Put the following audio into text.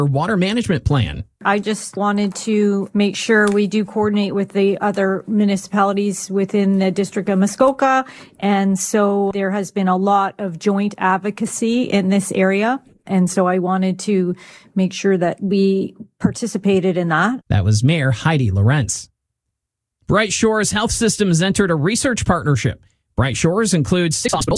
water management plan. I just wanted to make sure we do coordinate with the other municipalities within the District of Muskoka. And so there has been a lot of joint advocacy in this area. And so I wanted to make sure that we participated in that. That was Mayor Heidi Lorenz. Bright Shores Health Systems entered a research partnership. Bright Shores includes 6 hospitals